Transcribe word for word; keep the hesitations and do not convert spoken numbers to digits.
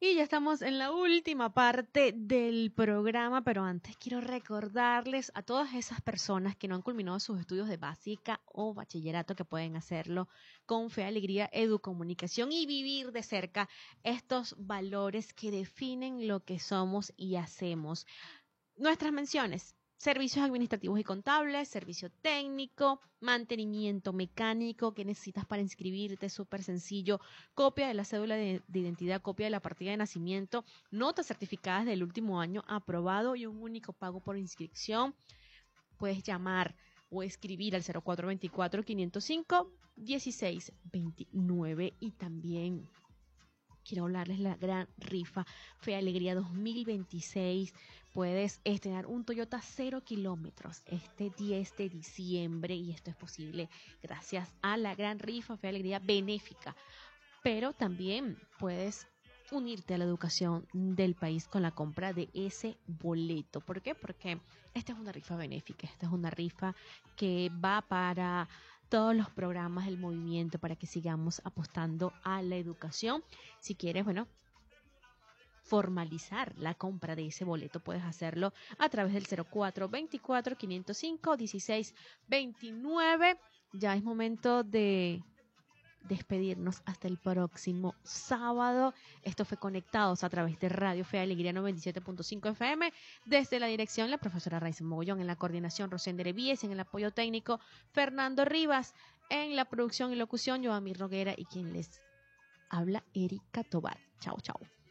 Y ya estamos en la última parte del programa, pero antes quiero recordarles a todas esas personas que no han culminado sus estudios de básica o bachillerato que pueden hacerlo con Fe, Alegría, Educomunicación y vivir de cerca estos valores que definen lo que somos y hacemos. Nuestras menciones: servicios administrativos y contables, servicio técnico, mantenimiento mecánico, que necesitas para inscribirte, súper sencillo, copia de la cédula de, de identidad, copia de la partida de nacimiento, notas certificadas del último año aprobado y un único pago por inscripción. Puedes llamar o escribir al cero cuatro dos cuatro, cinco cero cinco, uno seis dos nueve. Y también quiero hablarles de la gran rifa Fe Alegría dos mil veintiséis. Puedes estrenar un Toyota cero kilómetros este diez de diciembre y esto es posible gracias a la gran rifa Fe Alegría benéfica. Pero también puedes unirte a la educación del país con la compra de ese boleto. ¿Por qué? Porque esta es una rifa benéfica, esta es una rifa que va para todos los programas del movimiento para que sigamos apostando a la educación. Si quieres, bueno, formalizar la compra de ese boleto, puedes hacerlo a través del cero cuatro dos cuatro, cinco cero cinco, uno seis dos nueve. Ya es momento de despedirnos hasta el próximo sábado. Esto fue Conectados a través de Radio Fe Alegría noventa y siete punto cinco F M. Desde la dirección, la profesora Raiza Mogollón. En la coordinación, Rosén Víez. En el apoyo técnico, Fernando Rivas. En la producción y locución, Joamir Roguera. Y quien les habla, Erika Tobar. Chao, chao.